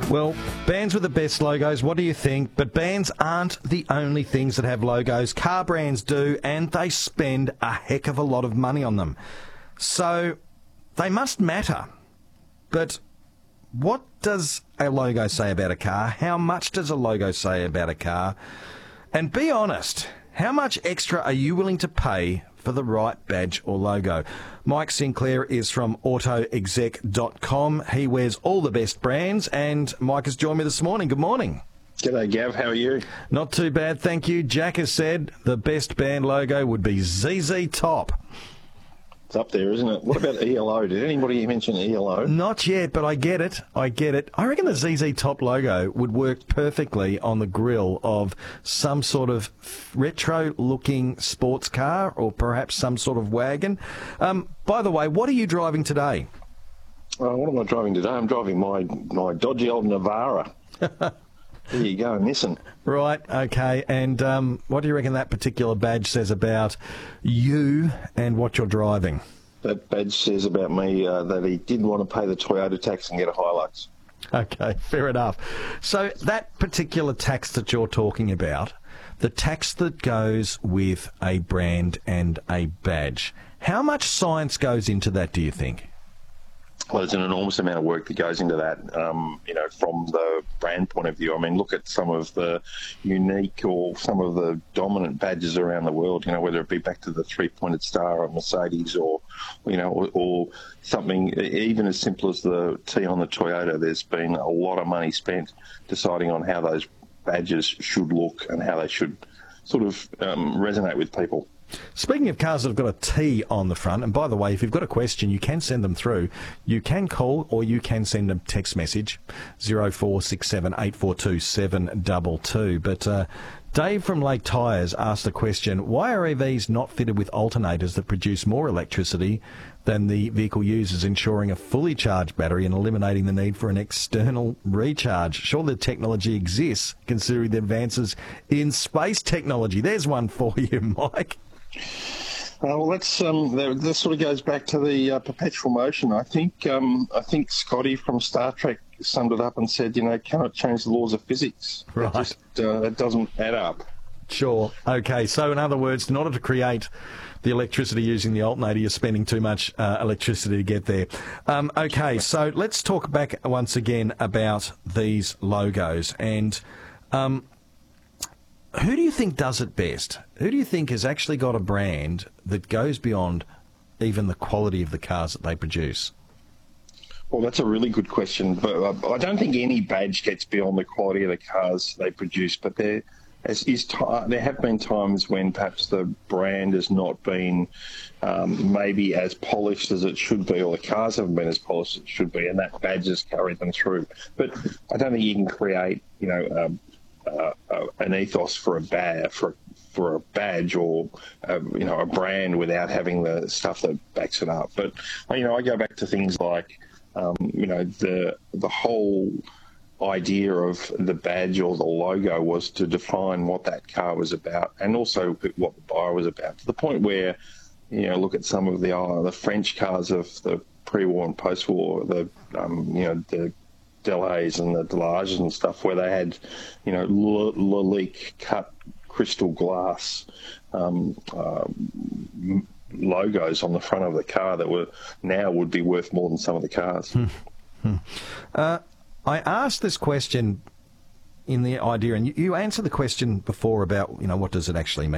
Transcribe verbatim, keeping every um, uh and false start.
Well, bands with the best logos, what do you think? But bands aren't the only things that have logos. Car brands do, and they spend a heck of a lot of money on them. So they must matter. But what does a logo say about a car? How much does a logo say about a car? And be honest, how much extra are you willing to pay for the right badge or logo? Mike Sinclair is from auto exec dot com. He wears all the best brands, and Mike has joined me this morning. Good morning. G'day, Gav. How are you? Not too bad, thank you. Jack has said the best band logo would be Z Z Top. It's up there, isn't it? What about E L O? Did anybody mention E L O? Not yet, but I get it. I get it. I reckon the Z Z Top logo would work perfectly on the grille of some sort of retro-looking sports car or perhaps some sort of wagon. Um, by the way, what are you driving today? Uh, what am I driving today? I'm driving my, my dodgy old Navara. There you go, missing. Right, okay. And um, what do you reckon that particular badge says about you and what you're driving? That badge says about me uh, that he didn't want to pay the Toyota tax and get a Hilux. Okay, fair enough. So that particular tax that you're talking about, the tax that goes with a brand and a badge, how much science goes into that, do you think? Well, there's an enormous amount of work that goes into that, um, you know, from the brand point of view. I mean, look at some of the unique or some of the dominant badges around the world, you know, whether it be back to the three-pointed star of Mercedes or, you know, or, or something even as simple as the T on the Toyota. There's been a lot of money spent deciding on how those badges should look and how they should sort of um, resonate with people. Speaking of cars that have got a T on the front, and by the way, if you've got a question, you can send them through. You can call or you can send a text message, zero four six seven eight four two seven two two. But uh, Dave from Lake Tyres asked a question, why are E Vs not fitted with alternators that produce more electricity than the vehicle uses, ensuring a fully charged battery and eliminating the need for an external recharge? Surely the technology exists, considering the advances in space technology. There's one for you, Mike. Uh, well, that's um, that, that sort of goes back to the uh, perpetual motion. I think um, I think Scotty from Star Trek summed it up and said, you know, cannot change the laws of physics. Right. It just uh, it doesn't add up. Sure. Okay. So, in other words, in order to create the electricity using the alternator, you're spending too much uh, electricity to get there. Um, okay. So let's talk back once again about these logos and. Um, Who do you think does it best? Who do you think has actually got a brand that goes beyond even the quality of the cars that they produce? Well, that's a really good question, but uh, I don't think any badge gets beyond the quality of the cars they produce. But there, as is t- there have been times when perhaps the brand has not been um, maybe as polished as it should be, or the cars haven't been as polished as it should be, and that badge has carried them through. But I don't think you can create, you know. Um, Uh, uh, an ethos for a badge, for for a badge or uh, you know a brand without having the stuff that backs it up. But you know, I go back to things like um, you know the the whole idea of the badge or the logo was to define what that car was about, and also what the buyer was about. To the point where you know, look at some of the uh, the French cars of the pre-war and post-war, the um, you know the Delahaye's and the Delages and stuff, where they had, you know, Lalique cut crystal glass um, uh, logos on the front of the car that were now would be worth more than some of the cars. Hmm. Hmm. Uh, I asked this question in the idea, and you, you answered the question before about, you know, what does it actually mean?